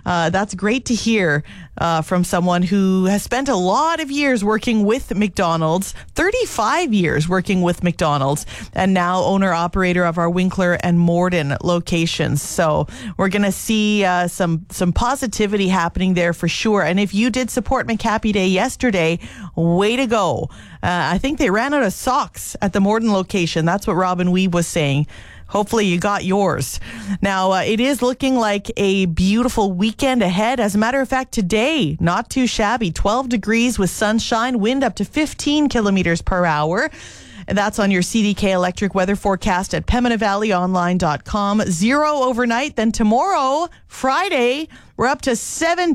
That's great to hear from someone who has spent a lot of years working with McDonald's, 35 years working with McDonald's, and now owner-operator of our Winkler and Morden locations. So we're going to see some positivity happening there for sure. And if you did support McHappy Day yesterday, way to go. I think they ran out of socks at the Morden location. That's what Robin Weeb was saying. Hopefully you got yours. Now, it is looking like a beautiful weekend ahead. As a matter of fact, today, not too shabby. 12 degrees with sunshine, wind up to 15 kilometers per hour. And that's on your CDK Electric weather forecast at PembinaValleyOnline.com. 0 overnight. Then tomorrow, Friday, we're up to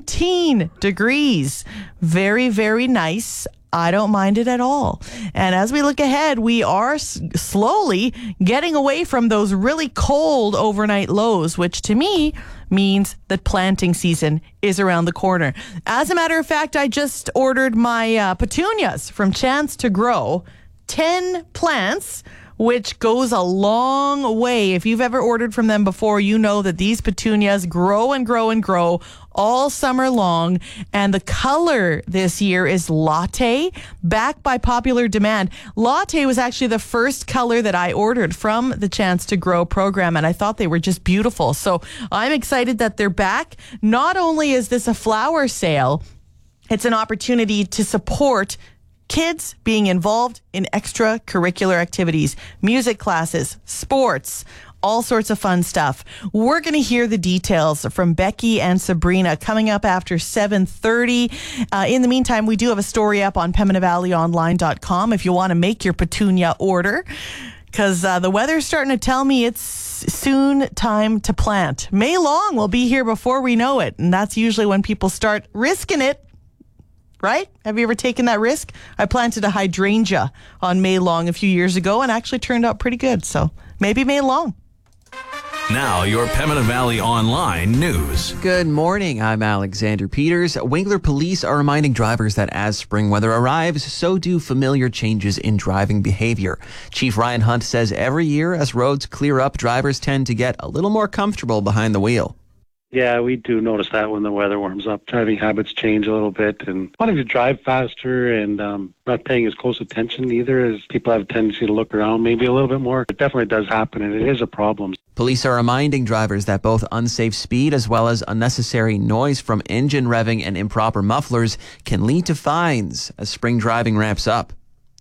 17 degrees. Very, very nice. I don't mind it at all. And as we look ahead, we are slowly getting away from those really cold overnight lows, which to me means that planting season is around the corner. As a matter of fact, I just ordered my petunias from Chance to Grow. 10 plants, which goes a long way. If you've ever ordered from them before, you know that these petunias grow and grow and grow all summer long. And the color this year is latte, backed by popular demand. Latte was actually the first color that I ordered from the Chance to Grow program, and I thought they were just beautiful. So I'm excited that they're back. Not only is this a flower sale, it's an opportunity to support kids being involved in extracurricular activities, music classes, sports, all sorts of fun stuff. We're going to hear the details from Becky and Sabrina coming up after 7:30. In the meantime, we do have a story up on PembinaValleyOnline.com if you want to make your petunia order, because the weather's starting to tell me it's soon time to plant. May long will be here before we know it, and that's usually when people start risking it. Right? Have you ever taken that risk? I planted a hydrangea on May long a few years ago and actually turned out pretty good. So maybe May long. Now, your Pembina Valley Online news. Good morning. I'm Alexander Peters. Winkler police are reminding drivers that as spring weather arrives, so do familiar changes in driving behavior. Chief Ryan Hunt says every year as roads clear up, drivers tend to get a little more comfortable behind the wheel. Yeah, we do notice that when the weather warms up. Driving habits change a little bit and wanting to drive faster and not paying as close attention either, as people have a tendency to look around maybe a little bit more. It definitely does happen, and it is a problem. Police are reminding drivers that both unsafe speed as well as unnecessary noise from engine revving and improper mufflers can lead to fines as spring driving ramps up.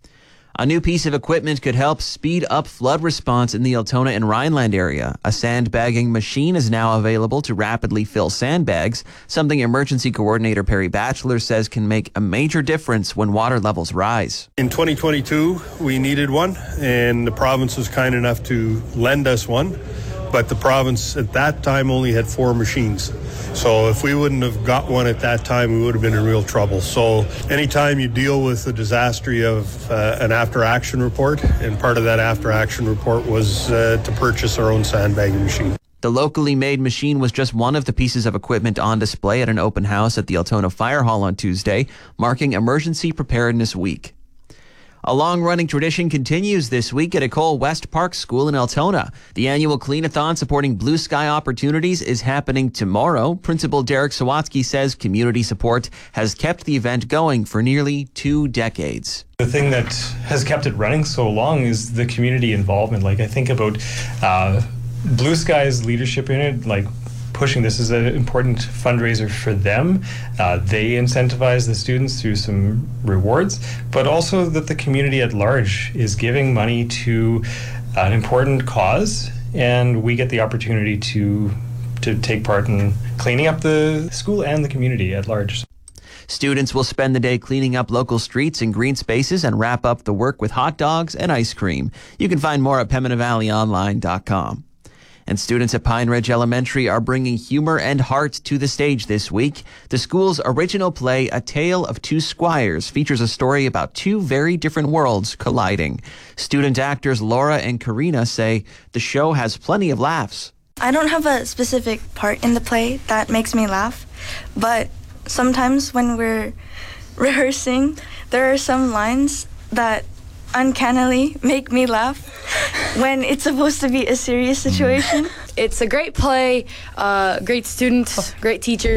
A new piece of equipment could help speed up flood response in the Altona and Rhineland area. A sandbagging machine is now available to rapidly fill sandbags, something Emergency Coordinator Perry Batchelor says can make a major difference when water levels rise. In 2022, we needed one, and the province was kind enough to lend us one, but the province at that time only had 4 machines. So if we wouldn't have got one at that time, we would have been in real trouble. So anytime you deal with the disaster of an after-action report, and part of that after-action report was to purchase our own sandbagging machine. The locally made machine was just one of the pieces of equipment on display at an open house at the Altona Fire Hall on Tuesday, marking Emergency Preparedness Week. A long-running tradition continues this week at Ecole West Park School in Altona. The annual Clean-a-thon supporting Blue Sky Opportunities is happening tomorrow. Principal Derek Sawatsky says community support has kept the event going for nearly 2 decades. The thing that has kept it running so long is the community involvement. Like, I think about Blue Sky's leadership in it, like pushing this as an important fundraiser for them. They incentivize the students through some rewards, but also that the community at large is giving money to an important cause, and we get the opportunity to take part in cleaning up the school and the community at large. Students will spend the day cleaning up local streets and green spaces and wrap up the work with hot dogs and ice cream. You can find more at PembinaValleyOnline.com. And students at Pine Ridge Elementary are bringing humor and heart to the stage this week. The school's original play, A Tale of Two Squires, features a story about 2 very different worlds colliding. Student actors Laura and Karina say the show has plenty of laughs. I don't have a specific part in the play that makes me laugh, but sometimes when we're rehearsing, there are some lines that uncannily make me laugh when it's supposed to be a serious situation. It's a great play, great students, great teachers.